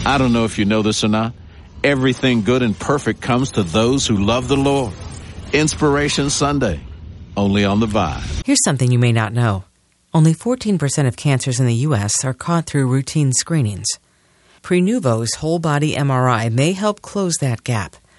I don't know if you know this or not. Everything good and perfect comes to those who love the Lord. Inspiration Sunday, only on The Vibe. Here's something you may not know. Only 14% of cancers in the U.S. are caught through routine screenings. Prenuvo's whole-body MRI may help close that gap.